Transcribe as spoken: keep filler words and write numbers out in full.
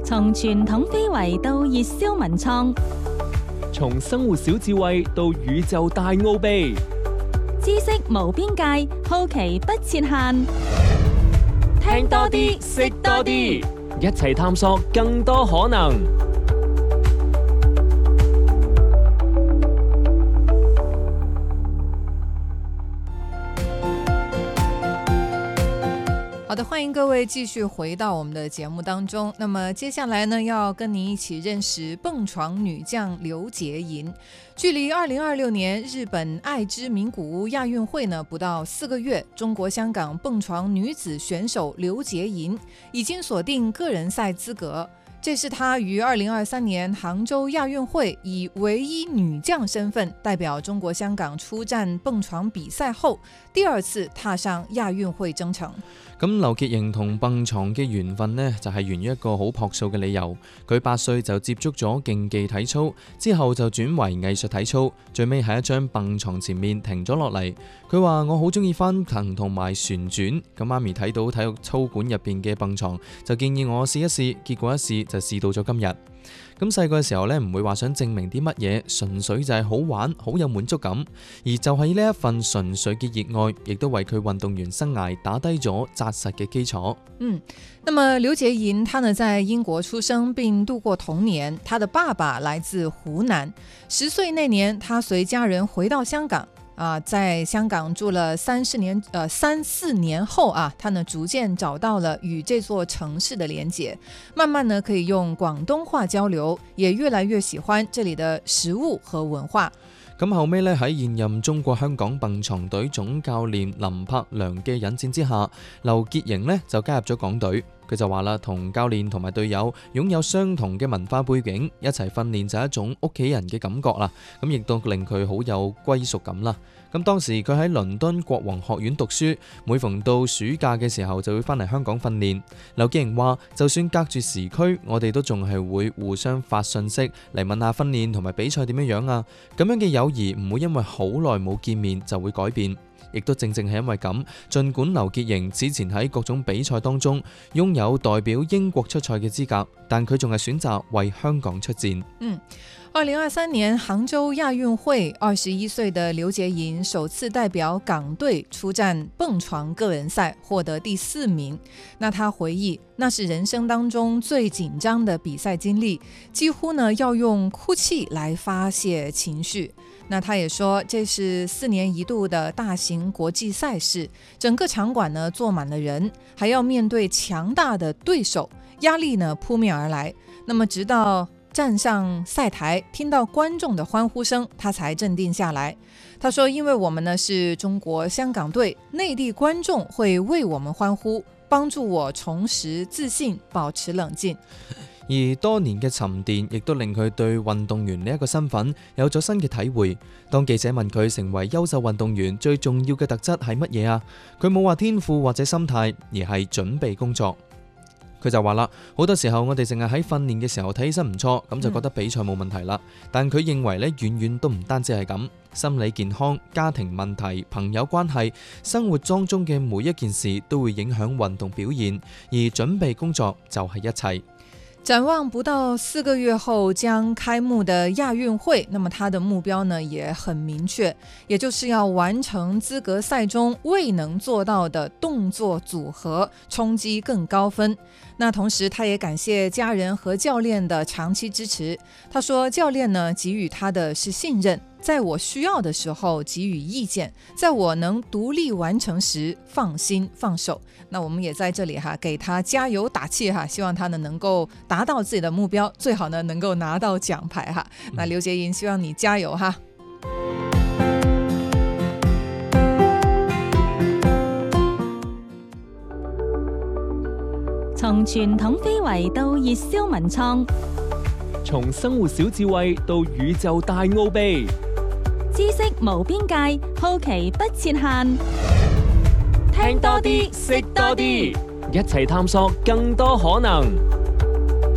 從傳統非遺到熱銷文創， 從生活小智慧到宇宙大奧秘， 知識無邊界，好奇不設限。 聽多啲，識多啲，一齊探索更多可能。 好的，欢迎各位继续回到我们的节目当中。那么接下来呢，要跟你一起认识蹦床女将刘洁莹。距离二零二六年日本爱知名古屋亚运会呢不到四个月，中国香港蹦床女子选手刘洁莹已经锁定个人赛资格。这是她于二零二三年杭州亚运会以唯一女将身份代表中國香港出戰蹦床比賽後，第二次踏上亞運會征程。 咁劉潔瑩同蹦床嘅緣分呢，就係源於一個好樸素嘅理由。佢八歲就接觸咗競技體操，之後就轉為藝術體操，最尾喺一張蹦床前面停咗落嚟。佢話：我好中意翻騰同埋旋轉。咁媽咪睇到體育操館入邊嘅蹦床，就建議我試一試，結果一試就試到咗今日。咁細個嘅時候呢，唔會話想證明啲乜嘢，純粹就係好玩，好有滿足感。而就係呢一份純粹嘅熱愛，亦都為佢運動員生涯打低咗紮實嘅基礎。 嗯，那麼劉潔瑩她呢在英國出生並度過童年，她的爸爸來自湖南。十歲那年，她隨家人回到香港。啊，在香港住了三四年，呃，三四年後啊，他呢逐漸找到了與這座城市的連結，慢慢呢可以用廣東話交流，也越來越喜歡這裡的食物和文化。 咁後尾咧喺現任中國香港蹦床隊總教練林柏良嘅引薦之下，劉潔瑩呢就加入咗港隊。佢就話啦，同教練同埋隊友擁有相同嘅文化背景，一齊訓練就係一種屋企人嘅感覺啦。咁亦都令佢好有歸屬感啦。咁當時佢喺倫敦國王學院讀書，每逢到暑假嘅時候就會翻嚟香港訓練。劉潔瑩話：就算隔住時區，我哋都仲係會互相發信息嚟問下訓練同埋比賽點樣樣啊。咁樣嘅友誼唔會因為好耐冇見面就會改變。亦都正正係因為咁，儘管劉潔瑩此前喺各種比賽當中擁有代表英國出賽嘅資格，但佢仲係選擇為香港出戰。 嗯，二零二三年杭州亞運會，二十一歲的劉潔瑩首次代表港隊出戰蹦床個人賽，獲得第四名。那他回憶，那是人生當中最緊張的比賽經歷，幾乎呢要用哭泣來發洩情緒。那他也說，這是四年一度的大型國際賽事，整個場館呢坐滿了人，還要面對強大的對手，壓力呢撲面而來。那麼直到站上賽台，聽到觀眾的歡呼聲，他才鎮定下來。他說，因為我們呢是中國香港隊，內地觀眾會為我們歡呼，幫助我重拾自信，保持冷靜。 而多年嘅沉澱亦都令佢對運動員呢一個身份有咗新嘅體會。當記者問佢成為優秀運動員最重要嘅特質係乜嘢啊？佢冇話天賦或者心態，而係準備工作。佢就話啦，好多時候我哋淨係喺訓練嘅時候睇起身唔錯，咁就覺得比賽冇問題啦。嗯、但佢認為咧，遠遠都唔單止係咁，心理健康、家庭問題、朋友關係、生活當中嘅每一件事都會影響運動表現，而準備工作就係一切。 展望不到四個月後將開幕的亞運會，那麼他的目標呢也很明確，也就是要完成資格賽中未能做到的動作組合，衝擊更高分。那同時他也感謝家人和教練的長期支持。他說，教練呢給予他的是信任，在我需要的時候給予意見，在我能獨立完成時放心放手。那我們也在這裡哈給他加油打氣哈，希望他呢能夠達到自己的目標，最好呢能夠拿到獎牌哈。那劉潔瑩希望你加油哈。 從傳統非遺到熱銷文創， 從生活小智慧到宇宙大奧秘， 知識無邊界，好奇不設限。 聽多啲，識多啲，一齊探索更多可能。